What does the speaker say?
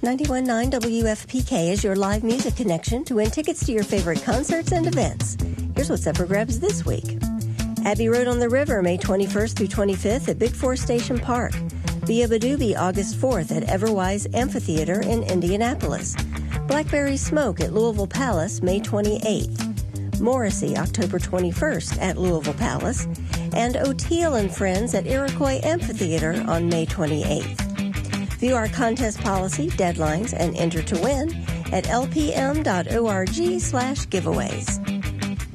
91.9 WFPK is your live music connection to win tickets to your favorite concerts and events. Here's what's up for grabs this week. Abbey Road on the River, May 21st through 25th at Big Four Station Park. Beabadoobie, August 4th at Everwise Amphitheater in Indianapolis. Blackberry Smoke at Louisville Palace, May 28th. Morrissey, October 21st at Louisville Palace. And O'Teal and Friends at Iroquois Amphitheater on May 28th. View our contest policy, deadlines, and enter to win at lpm.org/giveaways.